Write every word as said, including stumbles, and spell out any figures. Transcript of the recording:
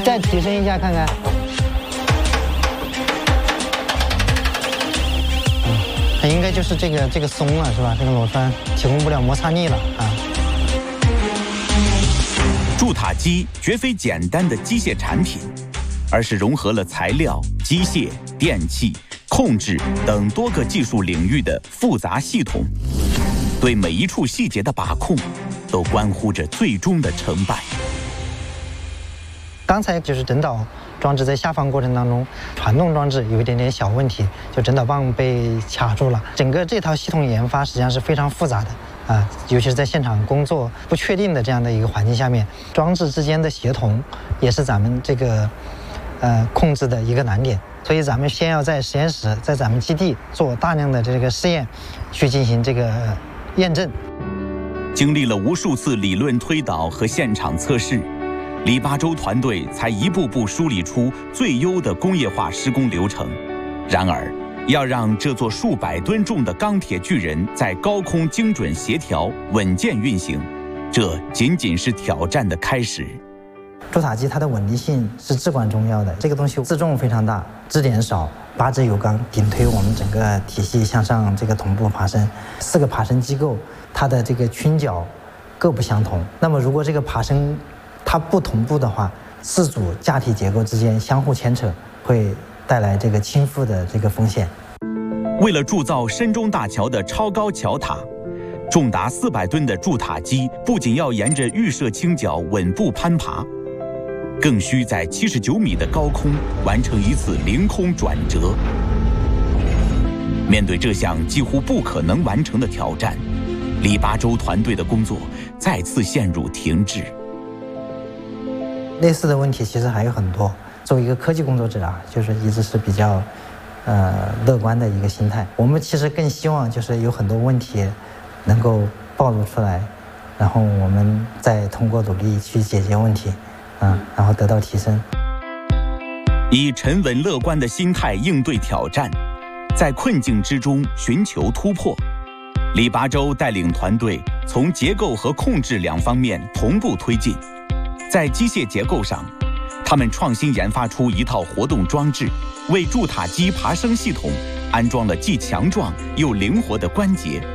再提升一下看看。嗯，它应该就是这个这个松了是吧？这个螺栓提供不了摩擦力了啊。 铸塔机绝非简单的机械产品，而是融合了材料、机械、电器、控制等多个技术领域的复杂系统，对每一处细节的把控，都关乎着最终的成败。 刚才就是整导装置在下放过程当中，传动装置有一点点小问题，就整导棒被卡住了。整个这套系统研发实际上是非常复杂的啊，尤其是在现场工作不确定的这样的一个环境下面，装置之间的协同也是咱们这个呃控制的一个难点。所以咱们先要在实验室，在咱们基地做大量的这个试验，去进行这个验证。 经历了无数次理论推导和现场测试，李八洲团队才一步步梳理出最优的工业化施工流程。然而，要让这座数百吨重的钢铁巨人在高空精准协调、稳健运行，这仅仅是挑战的开始。 铸塔机它的稳定性是至关重要的，这个东西自重非常大，支点少，八支油缸顶推我们整个体系向上这个同步爬升，四个爬升机构它的这个倾角各不相同。那么如果这个爬升它不同步的话，四组架体结构之间相互牵扯，会带来这个倾覆的这个风险。 为了铸造深中大桥的超高桥塔，重达四百吨的铸塔机不仅要沿着预设倾角稳步攀爬，更需在七十九米的高空完成一次凌空转折。面对这项几乎不可能完成的挑战，李八洲团队的工作再次陷入停滞。 类似的问题其实还有很多。作为一个科技工作者啊，就是一直是比较呃乐观的一个心态。我们其实更希望就是有很多问题能够暴露出来，然后我们再通过努力去解决问题。嗯，然后得到提升。 以沉稳乐观的心态应对挑战，在困境之中寻求突破。李八洲带领团队从结构和控制两方面同步推进。在机械结构上，他们创新研发出一套活动装置，为铸塔机爬升系统安装了既强壮又灵活的关节，